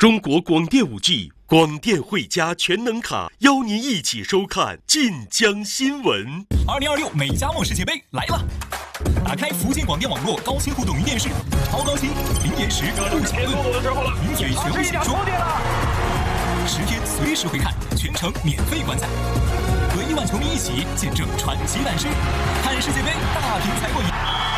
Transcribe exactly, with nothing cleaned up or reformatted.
中国广电五 G 广电汇加全能卡，邀您一起收看晋江新闻。 二零二六美加墨世界杯来了！打开福建广电网络高清互动云电视，超高清，零延时，不抢论，名嘴全部解说，十天随时回看，全程免费观赛，和亿万球迷一起见证传奇诞生，看世界杯大屏才过瘾。